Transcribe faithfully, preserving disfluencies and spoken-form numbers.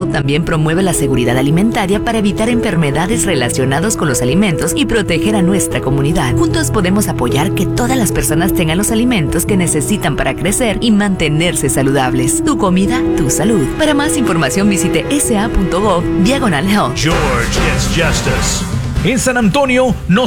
también promueve la seguridad alimentaria para evitar enfermedades relacionadas con los alimentos y proteger a nuestra comunidad. Juntos podemos apoyar que todas las personas tengan los alimentos que necesitan para crecer y mantenerse saludables. Tu comida, tu salud. Para más información visite s a punto gov diagonal health. George gets justice. En San Antonio no